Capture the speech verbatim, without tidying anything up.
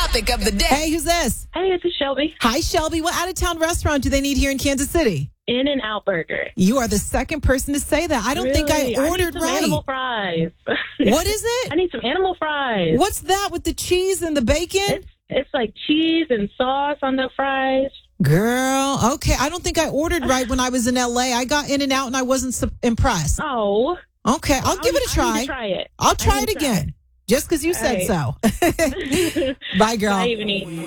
topic of the day. Hey, who's this? Hey, this is Shelby. Hi, Shelby. What out-of-town restaurant do they need here in Kansas City? In-N-Out Burger. You are the second person to say that. I don't think I Really? ordered I need some right. animal fries. What is it? I need some animal fries. What's that with the cheese and the bacon? It's, it's like cheese and sauce on the fries. Girl, okay. I don't think I ordered right when I was in L A. I got in and out and I wasn't su- impressed. Oh. Okay, I'll give it a I try. need to try it. I'll I try need it to try again. Just because you said All so. Bye, girl. Bye, Evening.